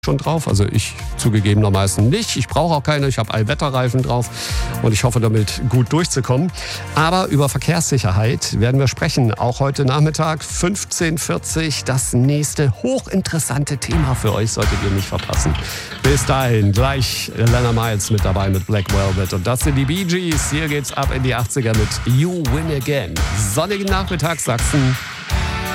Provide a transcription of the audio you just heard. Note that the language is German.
schon drauf. Also ich zugegebenermaßen nicht. Ich brauche auch keine. Ich habe Allwetterreifen drauf und ich hoffe damit gut durchzukommen. Aber über Verkehrssicherheit werden wir sprechen. Auch heute Nachmittag 15:40 Uhr. Das nächste hochinteressante Thema für euch solltet ihr nicht verpassen. Bis dahin gleich Lana Miles mit dabei mit Black Velvet. Und das sind die Bee Gees. Hier geht's ab in die 80er mit You Win Again. Sonnigen Nachmittag, Sachsen.